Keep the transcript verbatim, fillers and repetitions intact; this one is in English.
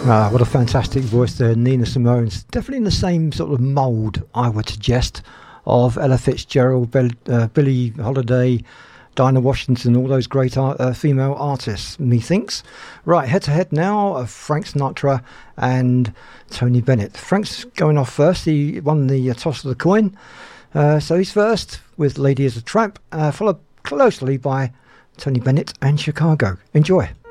Ah, what a fantastic voice there, Nina Simone's. Definitely in the same sort of mould, I would suggest, of Ella Fitzgerald, Bill, uh, Billie Holiday, Dinah Washington, all those great art, uh, female artists, methinks. Right, head to head now of Frank Sinatra and Tony Bennett. Frank's going off first. He won the uh, toss of the coin. Uh, so he's first with Lady as a Tramp, uh, followed closely by Tony Bennett and Chicago. Enjoy.